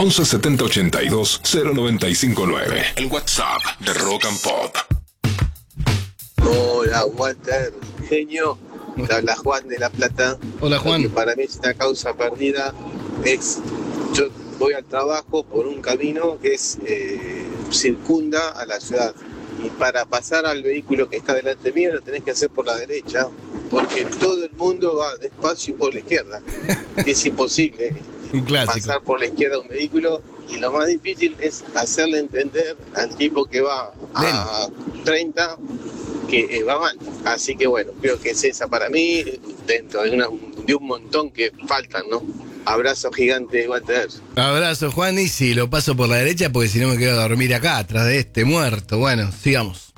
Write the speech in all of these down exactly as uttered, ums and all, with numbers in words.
once setenta ochenta y dos cero noventa y cinco nueve. El WhatsApp de Rock and Pop. Hola, Walter, genio. Te habla Juan de La Plata. Hola, Juan. Lo que para mí es una causa perdida. Es, yo voy al trabajo por un camino que es eh, circunda a la ciudad. Y para pasar al vehículo que está delante mío lo tenés que hacer por la derecha, porque todo el mundo va despacio por la izquierda. Es imposible Un clásico. pasar por la izquierda un vehículo, y lo más difícil es hacerle entender al tipo que va a treinta que eh, va mal. Así que bueno, creo que es esa para mí, dentro de, una, de un montón que faltan, ¿no? Abrazo gigante, Walter. Abrazo, Juan, y sí, lo paso por la derecha porque si no me quedo a dormir acá, atrás de este muerto. Bueno, sigamos.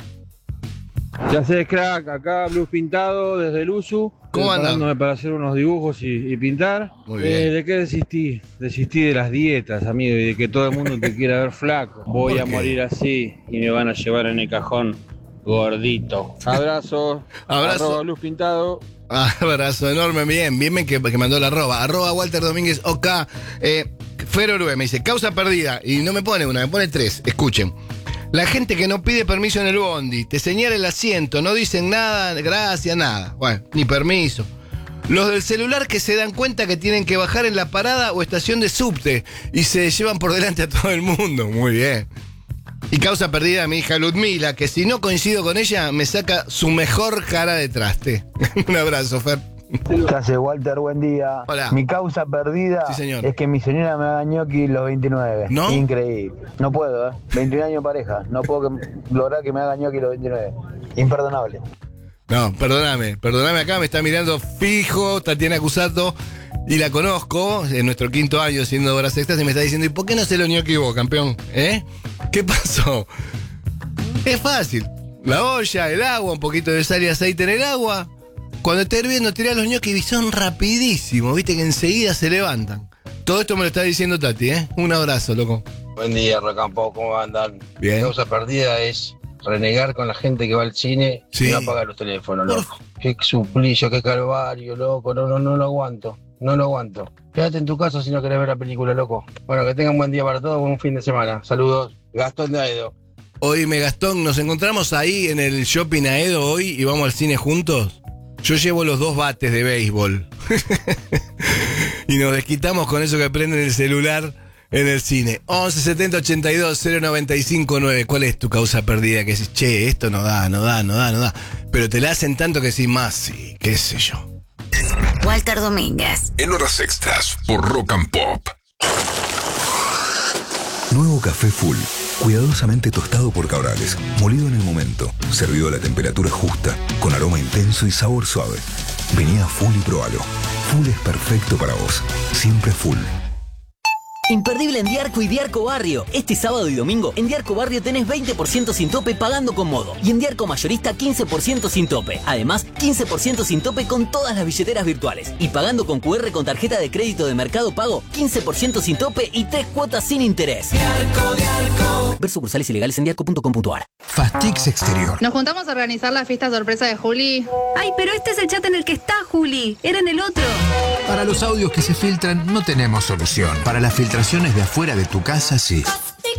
Ya sé, crack, acá Blues Pintado desde el U S U. ¿Cómo andan? Preparándome para hacer unos dibujos y, y pintar. Muy bien. Eh, ¿De qué desistí? Desistí de las dietas, amigo, y de que todo el mundo te quiera ver flaco. Voy ¿Por a qué? morir así y me van a llevar en el cajón gordito. Abrazo. Abrazo. Arroba Blues Pintado. Abrazo enorme, bien, bien, bien que, que mandó la arroba. Arroba Walter Domínguez OK. Eh, Fer Orue me dice, causa perdida. Y no me pone una, me pone tres. Escuchen. La gente que no pide permiso en el bondi, te señala el asiento, no dicen nada, gracias, nada. Bueno, ni permiso. Los del celular que se dan cuenta que tienen que bajar en la parada o estación de subte y se llevan por delante a todo el mundo. Muy bien. Y causa perdida a mi hija Ludmila, que si no coincido con ella, me saca su mejor cara de traste. Un abrazo, Fer. ¿Qué hace, Walter? Buen día. Hola. Mi causa perdida Sí, señor. es que mi señora me haga ñoqui los veintinueve. ¿No? Increíble. No puedo, ¿eh? veintiún años pareja. No puedo que- lograr que me haga ñoqui los veintinueve. Imperdonable. No, perdóname, perdóname acá, me está mirando fijo Tatiana Cusato y la conozco en nuestro quinto año siendo horas extras y me está diciendo, ¿y por qué no se lo ñoqui vos, campeón? ¿Eh? ¿Qué pasó? Es fácil. La olla, el agua, un poquito de sal y aceite en el agua. Cuando esté hirviendo, tirás los ñoquis y son rapidísimos, viste que enseguida se levantan. Todo esto me lo está diciendo Tati, ¿eh? Un abrazo, loco. Buen día, Rocampo, ¿cómo andan? Bien. La causa perdida es renegar con la gente que va al cine Sí. y no apaga los teléfonos, Por- loco. Qué suplicio, qué calvario, loco. No, no, no lo aguanto. No lo aguanto. Quédate en tu casa si no querés ver la película, loco. Bueno, que tengan buen día para todos, buen fin de semana. Saludos. Gastón de Aedo. Oíme, Gastón, nos encontramos ahí en el Shopping Aedo hoy y vamos al cine juntos. Yo llevo los dos bates de béisbol. Y nos desquitamos con eso que prenden el celular en el cine. once setenta ochenta y dos cero noventa y cinco nueve. ¿Cuál es tu causa perdida? Que decís, che, esto no da, no da, no da, no da. Pero te la hacen tanto que decís más, sí, qué sé yo. Walter Domínguez. En horas extras por Rock and Pop. Nuevo café Full, cuidadosamente tostado por Cabrales, molido en el momento, servido a la temperatura justa, con aroma intenso y sabor suave. Vení a Full y probalo. Full es perfecto para vos, siempre Full. Imperdible en Diarco y Diarco Barrio. Este sábado y domingo en Diarco Barrio tenés veinte por ciento sin tope pagando con modo. Y en Diarco Mayorista quince por ciento sin tope. Además, quince por ciento sin tope con todas las billeteras virtuales. Y pagando con cu erre con tarjeta de crédito de Mercado Pago, quince por ciento sin tope y tres cuotas sin interés. Diarco, Diarco. Ver sucursales ilegales en diarco punto com punto ar. Fastix Exterior. Nos juntamos a organizar la fiesta sorpresa de Juli. Ay, pero este es el chat en el que está, Juli. Era en el otro. Para los audios que se filtran no tenemos solución. Para las filtraciones de afuera de tu casa, sí.